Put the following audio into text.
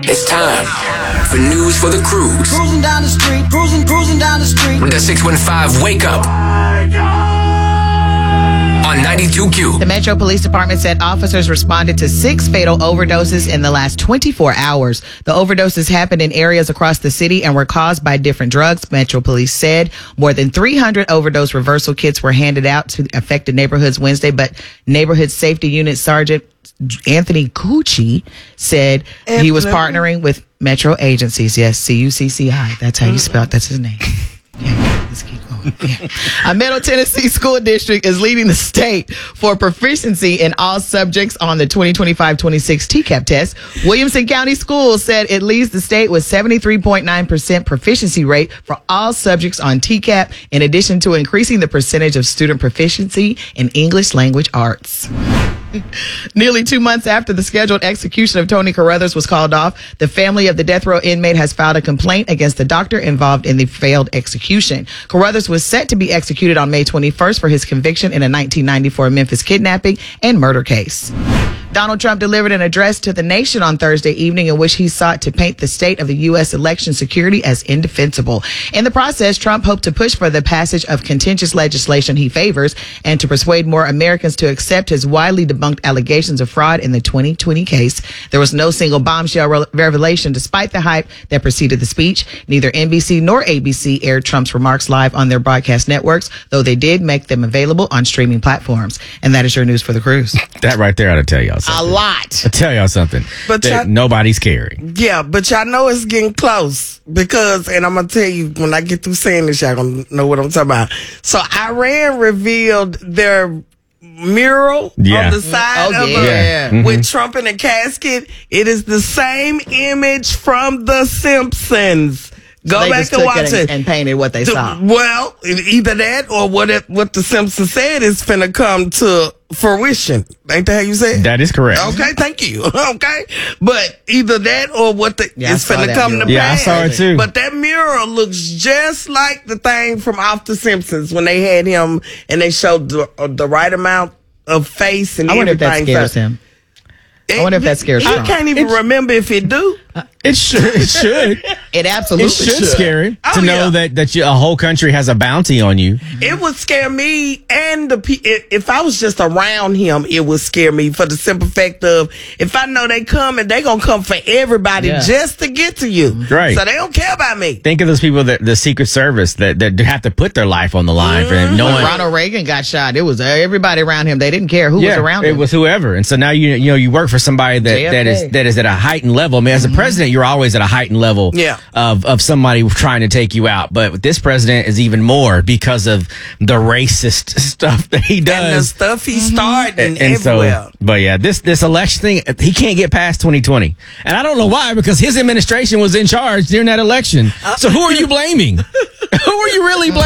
It's time for News for the Cruise. Cruising down the street, cruising down the street. With the 615 Wake Up on 92Q. The Metro Police Department said officers responded to 6 fatal overdoses in the last 24 hours. The overdoses happened in areas across the city and were caused by different drugs. Metro Police said more than 300 overdose reversal kits were handed out to affected neighborhoods Wednesday, but Neighborhood Safety Unit Sergeant Anthony Cucci said he was partnering with Metro agencies. Yes, CUCCI. That's how you spell it. That's his name. Yeah, let's keep going. Yeah. A Middle Tennessee school district is leading the state for proficiency in all subjects on the 2025-26 TCAP test. Williamson County Schools said it leads the state with 73.9% proficiency rate for all subjects on TCAP, in addition to increasing the percentage of student proficiency in English language arts. Nearly 2 months after the scheduled execution of Tony Carruthers was called off, the family of the death row inmate has filed a complaint against the doctor involved in the failed execution. Carruthers was set to be executed on May 21st for his conviction in a 1994 Memphis kidnapping and murder case. Donald Trump delivered an address to the nation on Thursday evening in which he sought to paint the state of the U.S. election security as indefensible. In the process, Trump hoped to push for the passage of contentious legislation he favors and to persuade more Americans to accept his widely debunked allegations of fraud in the 2020 case. There was no single bombshell revelation despite the hype that preceded the speech. Neither NBC nor ABC aired Trump's remarks live on their broadcast networks, though they did make them available on streaming platforms. And that is your News for the Cruise. That right there ought to tell y'all something. A lot. I'll tell y'all something. But that nobody's caring. Yeah, but y'all know it's getting close because, and I'm going to tell you, when I get through saying this, y'all going to know what I'm talking about. So Iran revealed their mural on the side of it with Trump in a casket. It is the same image from The Simpsons. Go they back and watch it. And painted what they saw. Well, either that or what The Simpsons said is finna come to fruition. Ain't that how you say it? That is correct. Okay, thank you. Okay. But either that or what is finna come to pass. Yeah, I saw it too. But that mural looks just like the thing from off The Simpsons when they had him and they showed the right amount of face and everything. I wonder if that scares him. I wonder if that scares Trump. I can't even remember if it do. It should. It absolutely should scare him to know that a whole country has a bounty on you. It would scare me, and if I was just around him, it would scare me for the simple fact of if I know they come and they gonna come for everybody just to get to you. Right. So they don't care about me. Think of those people the Secret Service that have to put their life on the line for him. When Ronald Reagan got shot, it was everybody around him. They didn't care who was around him. It was whoever. And so now you work for somebody that is at a heightened level. I mean, as a president, you're always at a heightened level of somebody trying to take you out. But this president is even more because of the racist stuff that he does. And the stuff he started and everywhere. So, but yeah, this election thing, he can't get past 2020. And I don't know why, because his administration was in charge during that election. So who are you blaming? Who are you really blaming?